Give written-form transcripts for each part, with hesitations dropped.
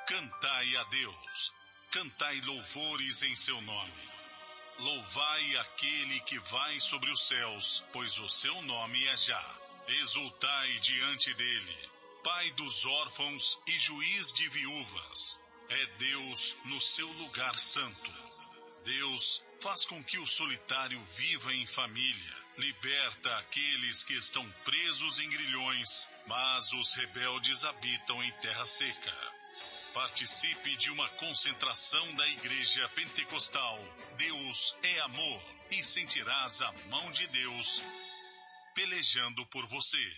Cantai a Deus, cantai louvores em seu nome. Louvai aquele que vai sobre os céus, pois o seu nome é Já. Exultai diante dele, Pai dos órfãos e juiz de viúvas. É Deus no seu lugar santo. Deus faz com que o solitário viva em família, liberta aqueles que estão presos em grilhões, mas os rebeldes habitam em terra seca. Participe de uma concentração da Igreja Pentecostal Deus é Amor e sentirás a mão de Deus pelejando por você.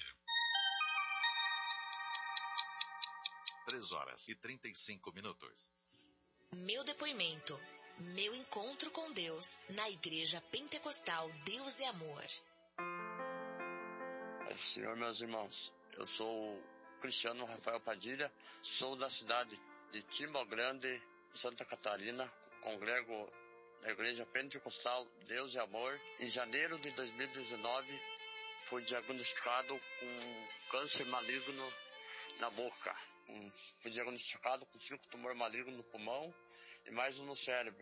3h35. Meu depoimento. Meu encontro com Deus na Igreja Pentecostal Deus é Amor. Senhor, meus irmãos, eu sou Cristiano Rafael Padilha, sou da cidade de Timba Grande, Santa Catarina, congrego na Igreja Pentecostal Deus é Amor. Em janeiro de 2019, fui diagnosticado com câncer maligno na boca. Fui diagnosticado com 5 tumores malignos no pulmão e mais um no cérebro.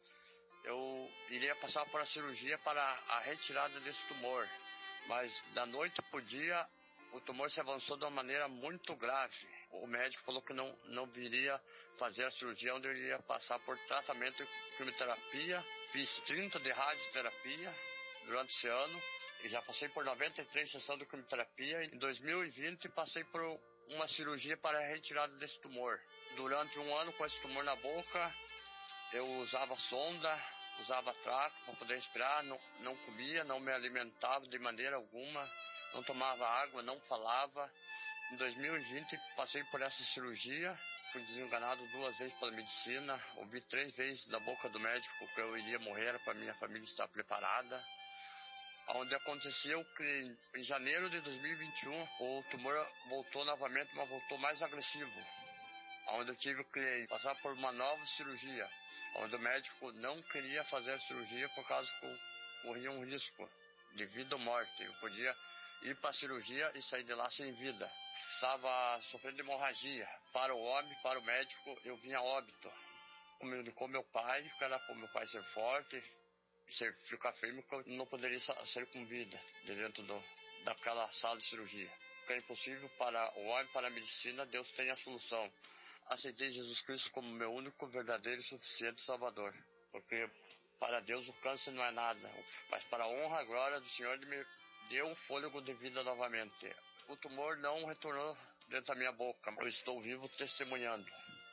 Eu iria passar por a cirurgia para a retirada desse tumor, mas da noite para o dia o tumor se avançou de uma maneira muito grave. O médico falou que não viria fazer a cirurgia, onde eu iria passar por tratamento de quimioterapia. Fiz 30 de radioterapia durante esse ano e já passei por 93 sessões de quimioterapia. Em 2020 passei por uma cirurgia para a retirada desse tumor. Durante um ano com esse tumor na boca, eu usava sonda, usava traco para poder respirar, não comia, não me alimentava de maneira alguma, não tomava água, não falava. Em 2020 passei por essa cirurgia, fui desenganado 2 vezes pela medicina, ouvi 3 vezes da boca do médico que eu iria morrer para minha família estar preparada. Onde aconteceu que em janeiro de 2021 o tumor voltou novamente, mas voltou mais agressivo. Onde eu tive que passar por uma nova cirurgia, onde o médico não queria fazer a cirurgia por causa que eu corria um risco de vida ou morte. Eu podia ir para a cirurgia e sair de lá sem vida. Estava sofrendo de hemorragia. Para o homem, para o médico, eu vinha a óbito. Comunicou meu pai, que era para o meu pai ser forte, ficar firme, que eu não poderia sair com vida de dentro daquela sala de cirurgia. Que é impossível para o homem, para a medicina, Deus tem a solução. Aceitei Jesus Cristo como meu único, verdadeiro e suficiente Salvador. Porque para Deus o câncer não é nada, mas para a honra e a glória do Senhor Ele me deu um fôlego de vida novamente. O tumor não retornou dentro da minha boca, eu estou vivo testemunhando.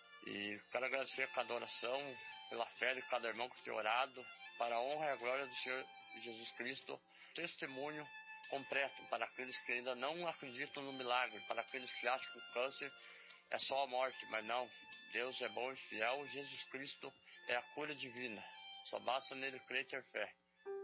E quero agradecer a cada oração, pela fé de cada irmão que tem orado, para a honra e a glória do Senhor Jesus Cristo, testemunho completo para aqueles que ainda não acreditam no milagre, para aqueles que acham que o câncer é só a morte, mas não. Deus é bom e fiel, Jesus Cristo é a cura divina. Só basta nele crer e ter fé.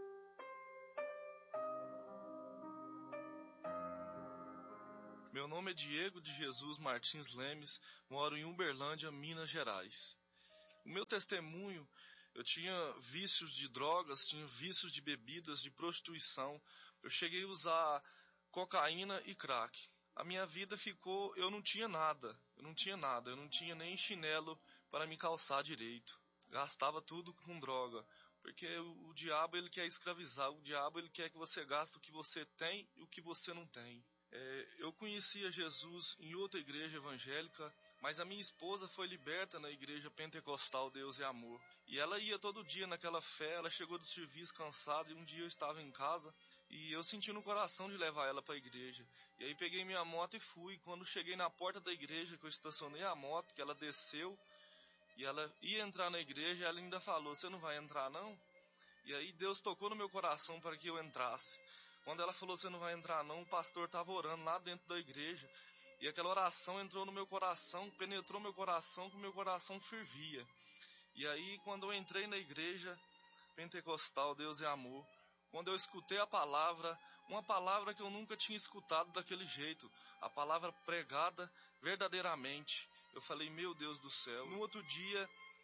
Meu nome é Diego de Jesus Martins Lemes, moro em Uberlândia, Minas Gerais. O meu testemunho, eu tinha vícios de drogas, tinha vícios de bebidas, de prostituição. Eu cheguei a usar cocaína e crack. A minha vida ficou, eu não tinha nada, eu não tinha nem chinelo para me calçar direito. Gastava tudo com droga, porque o diabo ele quer escravizar, o diabo ele quer que você gaste o que você tem e o que você não tem. Eu conhecia Jesus em outra igreja evangélica, mas a minha esposa foi liberta na Igreja Pentecostal Deus é Amor. E ela ia todo dia naquela fé, ela chegou do serviço cansada e um dia eu estava em casa e eu senti no coração de levar ela para a igreja. E aí peguei minha moto e fui. Quando cheguei na porta da igreja, que eu estacionei a moto, que ela desceu e ela ia entrar na igreja, ela ainda falou, você não vai entrar não? E aí Deus tocou no meu coração para que eu entrasse. Quando ela falou, você não vai entrar não, o pastor estava orando lá dentro da igreja. E aquela oração entrou no meu coração, penetrou meu coração, que o meu coração fervia. E aí, quando eu entrei na igreja Pentecostal Deus é Amor, quando eu escutei a palavra, uma palavra que eu nunca tinha escutado daquele jeito, a palavra pregada verdadeiramente, eu falei, meu Deus do céu. No outro dia,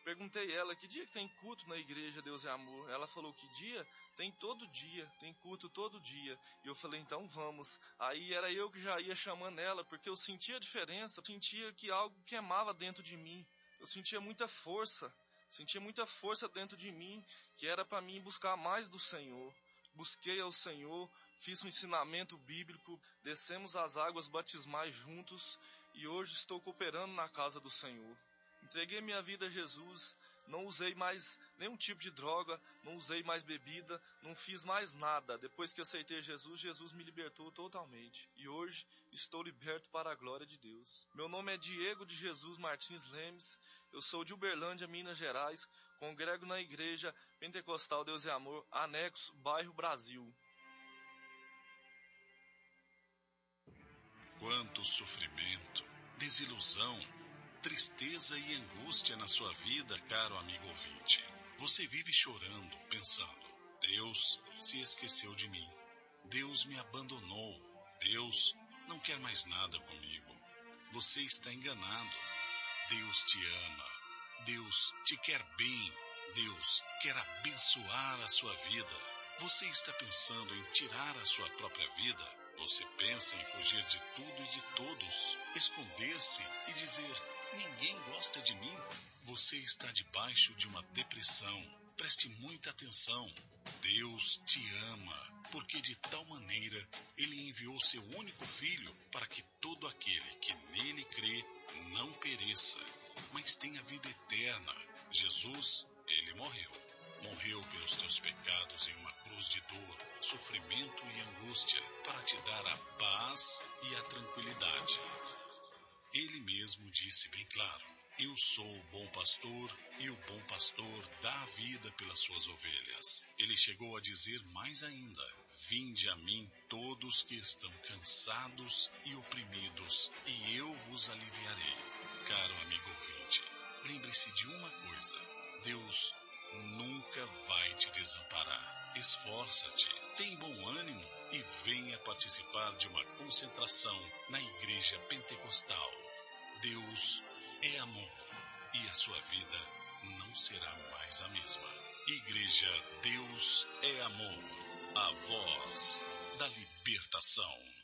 perguntei ela que dia que tem culto na igreja Deus é Amor. Ela falou que dia? Tem todo dia, tem culto todo dia. E eu falei, então vamos. Aí era eu que já ia chamando ela, porque eu sentia a diferença, eu sentia que algo queimava dentro de mim. Eu sentia muita força dentro de mim, que era para mim buscar mais do Senhor. Busquei ao Senhor, fiz um ensinamento bíblico, descemos as águas batismais juntos e hoje estou cooperando na casa do Senhor. Entreguei minha vida a Jesus, não usei mais nenhum tipo de droga, não usei mais bebida, não fiz mais nada. Depois que aceitei Jesus, Jesus me libertou totalmente. E hoje estou liberto para a glória de Deus. Meu nome é Diego de Jesus Martins Lemes, eu sou de Uberlândia, Minas Gerais, congrego na igreja Pentecostal Deus é Amor, anexo, bairro Brasil. Quanto sofrimento, desilusão, tristeza e angústia na sua vida, caro amigo ouvinte. Você vive chorando, pensando, Deus se esqueceu de mim. Deus me abandonou. Deus não quer mais nada comigo. Você está enganado. Deus te ama. Deus te quer bem. Deus quer abençoar a sua vida. Você está pensando em tirar a sua própria vida? Você pensa em fugir de tudo e de todos, esconder-se e dizer, ninguém gosta de mim? Você está debaixo de uma depressão. Preste muita atenção. Deus te ama, porque de tal maneira Ele enviou seu único Filho para que todo aquele que nele crê não pereça, mas tenha vida eterna. Jesus, Ele morreu. Morreu pelos teus pecados em uma cruz de dor, sofrimento e angústia, para te dar a paz e a tranquilidade. Ele mesmo disse bem claro, eu sou o bom pastor e o bom pastor dá a vida pelas suas ovelhas. Ele chegou a dizer mais ainda, vinde a mim todos que estão cansados e oprimidos, e eu vos aliviarei. Caro amigo ouvinte, lembre-se de uma coisa, Deus nunca vai te desamparar. Esforça-te, tem bom ânimo e venha participar de uma concentração na Igreja Pentecostal. Deus é amor e a sua vida não será mais a mesma. Igreja Deus é Amor, a voz da libertação.